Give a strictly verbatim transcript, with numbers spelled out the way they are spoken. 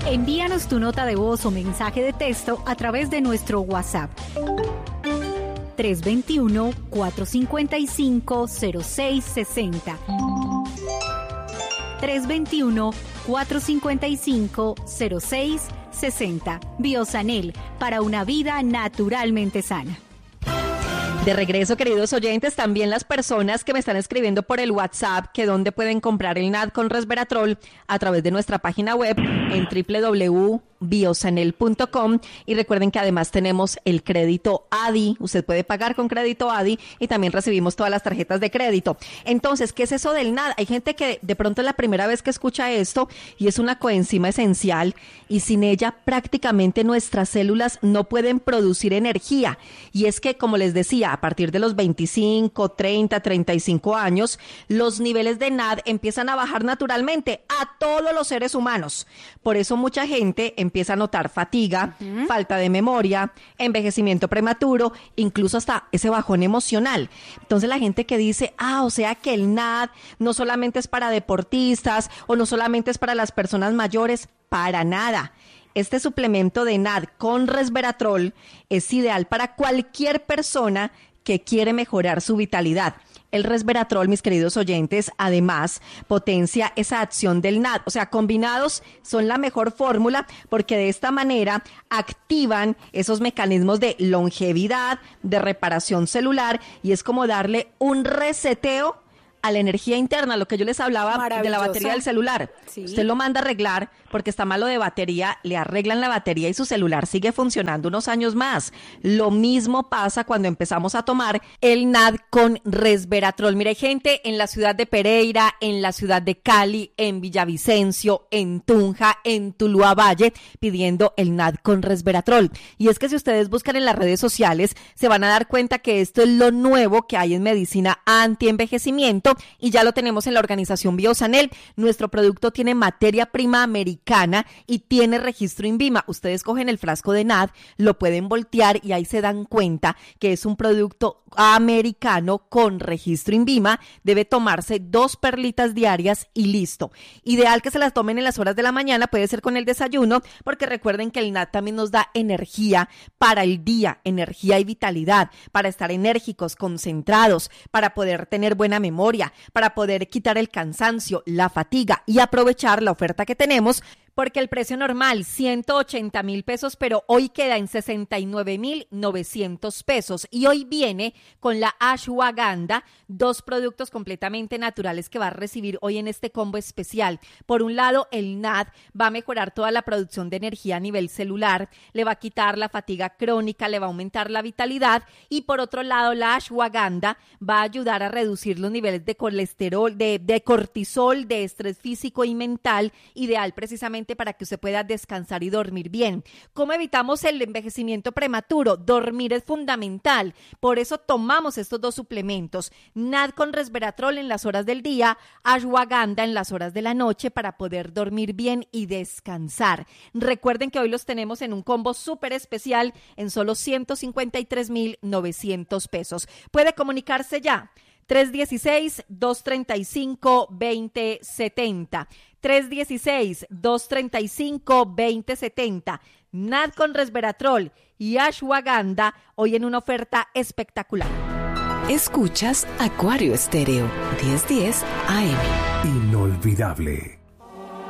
Envíanos tu nota de voz o mensaje de texto a través de nuestro WhatsApp. tres dos uno, cuatro cinco cinco, cero seis seis cero. tres dos uno, cuatro cinco cinco, cero seis seis cero. Biosanel, para una vida naturalmente sana. De regreso, queridos oyentes, también las personas que me están escribiendo por el WhatsApp, que donde pueden comprar el N A D con resveratrol a través de nuestra página web en doble u doble u doble u punto biosanel punto com, y recuerden que además tenemos el crédito A D I, usted puede pagar con crédito A D I y también recibimos todas las tarjetas de crédito. Entonces, ¿qué es eso del N A D? Hay gente que de pronto es la primera vez que escucha esto y es una coenzima esencial y sin ella prácticamente nuestras células no pueden producir energía. Y es que, como les decía, a partir de los veinticinco, treinta, treinta y cinco años, los niveles de N A D empiezan a bajar naturalmente a todos los seres humanos. Por eso mucha gente empieza a notar fatiga, uh-huh. falta de memoria, envejecimiento prematuro, incluso hasta ese bajón emocional. Entonces la gente que dice, ah, o sea que el N A D no solamente es para deportistas o no solamente es para las personas mayores, para nada. Este suplemento de N A D con resveratrol es ideal para cualquier persona que quiere mejorar su vitalidad. El resveratrol, mis queridos oyentes, además potencia esa acción del N A D. O sea, combinados son la mejor fórmula porque de esta manera activan esos mecanismos de longevidad, de reparación celular, y es como darle un reseteo a la energía interna, lo que yo les hablaba de la batería del celular. Sí. Usted lo manda a arreglar porque está malo de batería, le arreglan la batería y su celular sigue funcionando unos años más. Lo mismo pasa cuando empezamos a tomar el N A D con resveratrol. Mire, hay gente en la ciudad de Pereira, en la ciudad de Cali, en Villavicencio, en Tunja, en Tuluá Valle, pidiendo el N A D con resveratrol. Y es que si ustedes buscan en las redes sociales, se van a dar cuenta que esto es lo nuevo que hay en medicina antienvejecimiento, y ya lo tenemos en la organización Biosanel. Nuestro producto tiene materia prima americana y tiene registro INVIMA. Ustedes cogen el frasco de N A D, lo pueden voltear y ahí se dan cuenta que es un producto americano con registro INVIMA. Debe tomarse dos perlitas diarias y listo. Ideal que se las tomen en las horas de la mañana, puede ser con el desayuno, porque recuerden que el N A D también nos da energía para el día, energía y vitalidad, para estar enérgicos, concentrados, para poder tener buena memoria, para poder quitar el cansancio, la fatiga y aprovechar la oferta que tenemos, porque el precio normal, ciento ochenta mil pesos, pero hoy queda en sesenta y nueve mil novecientos pesos. Y hoy viene con la ashwagandha, dos productos completamente naturales que va a recibir hoy en este combo especial. Por un lado, el N A D va a mejorar toda la producción de energía a nivel celular, le va a quitar la fatiga crónica, le va a aumentar la vitalidad. Y por otro lado, la ashwagandha va a ayudar a reducir los niveles de colesterol, de, de cortisol, de estrés físico y mental, ideal precisamente para que usted pueda descansar y dormir bien. ¿Cómo evitamos el envejecimiento prematuro? Dormir es fundamental. Por eso tomamos estos dos suplementos, N A D con resveratrol en las horas del día, ashwagandha en las horas de la noche, para poder dormir bien y descansar. Recuerden que hoy los tenemos en un combo súper especial en solo ciento cincuenta y tres mil novecientos pesos. Puede comunicarse ya. tres uno seis, dos tres cinco, dos cero siete cero. tres uno seis, dos tres cinco, dos cero siete cero. N A D con resveratrol y ashwagandha hoy en una oferta espectacular. Escuchas Acuario Estéreo, diez diez A M. Inolvidable.